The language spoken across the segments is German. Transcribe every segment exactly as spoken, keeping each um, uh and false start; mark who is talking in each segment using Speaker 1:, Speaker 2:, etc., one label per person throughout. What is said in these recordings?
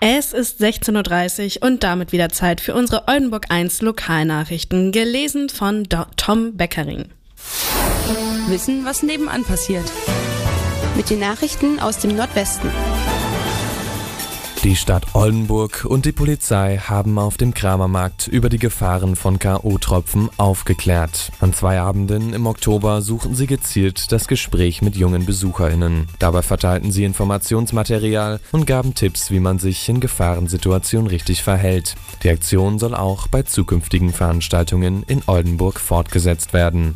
Speaker 1: Es ist sechzehn Uhr dreißig und damit wieder Zeit für unsere Oldenburg eins Lokalnachrichten, gelesen von Do- Tom Beckering.
Speaker 2: Wissen, was nebenan passiert.
Speaker 3: Mit den Nachrichten aus dem Nordwesten.
Speaker 4: Die Stadt Oldenburg und die Polizei haben auf dem Kramermarkt über die Gefahren von K O-Tropfen aufgeklärt. An zwei Abenden im Oktober suchten sie gezielt das Gespräch mit jungen BesucherInnen. Dabei verteilten sie Informationsmaterial und gaben Tipps, wie man sich in Gefahrensituationen richtig verhält. Die Aktion soll auch bei zukünftigen Veranstaltungen in Oldenburg fortgesetzt werden.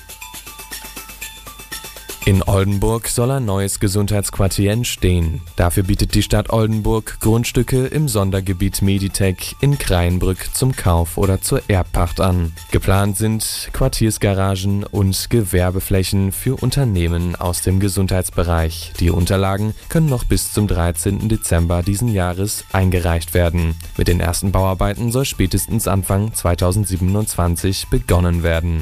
Speaker 4: In Oldenburg soll ein neues Gesundheitsquartier entstehen. Dafür bietet die Stadt Oldenburg Grundstücke im Sondergebiet Meditech in Kraienbrück zum Kauf oder zur Erbpacht an. Geplant sind Quartiersgaragen und Gewerbeflächen für Unternehmen aus dem Gesundheitsbereich. Die Unterlagen können noch bis zum dreizehnten Dezember diesen Jahres eingereicht werden. Mit den ersten Bauarbeiten soll spätestens Anfang zweitausendsiebenundzwanzig begonnen werden.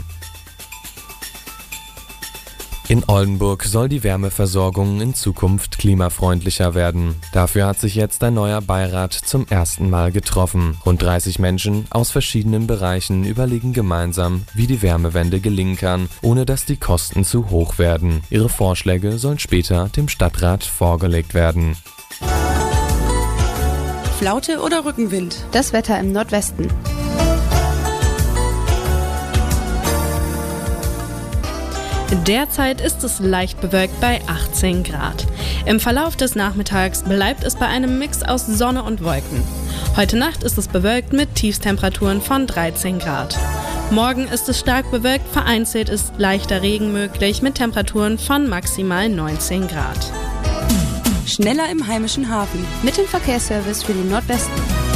Speaker 4: In Oldenburg soll die Wärmeversorgung in Zukunft klimafreundlicher werden. Dafür hat sich jetzt ein neuer Beirat zum ersten Mal getroffen. Rund dreißig Menschen aus verschiedenen Bereichen überlegen gemeinsam, wie die Wärmewende gelingen kann, ohne dass die Kosten zu hoch werden. Ihre Vorschläge sollen später dem Stadtrat vorgelegt werden.
Speaker 2: Flaute oder Rückenwind?
Speaker 3: Das Wetter im Nordwesten.
Speaker 1: Derzeit ist es leicht bewölkt bei achtzehn Grad. Im Verlauf des Nachmittags bleibt es bei einem Mix aus Sonne und Wolken. Heute Nacht ist es bewölkt mit Tiefstemperaturen von dreizehn Grad. Morgen ist es stark bewölkt, vereinzelt ist leichter Regen möglich mit Temperaturen von maximal neunzehn Grad.
Speaker 2: Schneller im heimischen Hafen.
Speaker 3: Mit dem Verkehrsservice für den Nordwesten.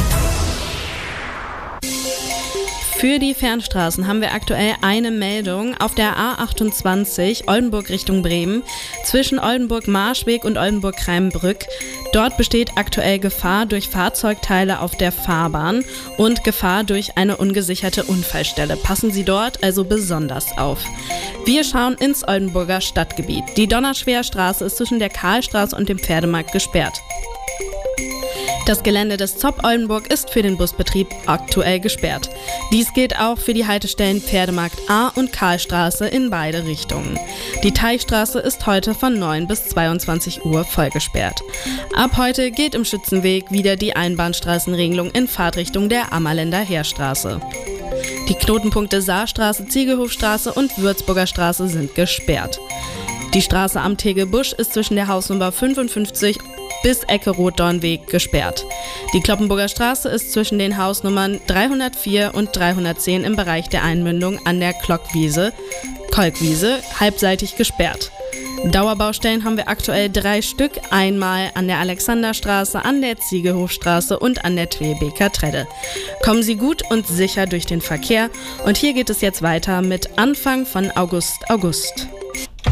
Speaker 1: Für die Fernstraßen haben wir aktuell eine Meldung auf der A achtundzwanzig Oldenburg Richtung Bremen zwischen Oldenburg-Marschweg und Oldenburg-Kraienbrück. Dort besteht aktuell Gefahr durch Fahrzeugteile auf der Fahrbahn und Gefahr durch eine ungesicherte Unfallstelle. Passen Sie dort also besonders auf. Wir schauen ins Oldenburger Stadtgebiet. Die Donnerschwerstraße ist zwischen der Karlstraße und dem Pferdemarkt gesperrt. Das Gelände des Zopp Oldenburg ist für den Busbetrieb aktuell gesperrt. Dies gilt auch für die Haltestellen Pferdemarkt A und Karlstraße in beide Richtungen. Die Teichstraße ist heute von neun bis zweiundzwanzig Uhr voll gesperrt. Ab heute gilt im Schützenweg wieder die Einbahnstraßenregelung in Fahrtrichtung der Ammerländer Heerstraße. Die Knotenpunkte Saarstraße, Ziegelhofstraße und Würzburger Straße sind gesperrt. Die Straße am Tegelbusch ist zwischen der Hausnummer fünfundfünfzig bis Ecke Rotdornweg gesperrt. Die Kloppenburger Straße ist zwischen den Hausnummern dreihundertvier und dreihundertzehn im Bereich der Einmündung an der Klockwiese, Kolkwiese halbseitig gesperrt. Dauerbaustellen haben wir aktuell drei Stück, einmal an der Alexanderstraße, an der Ziegelhofstraße und an der Tweebeker Tredde. Kommen Sie gut und sicher durch den Verkehr und hier geht es jetzt weiter mit Anfang von August, August.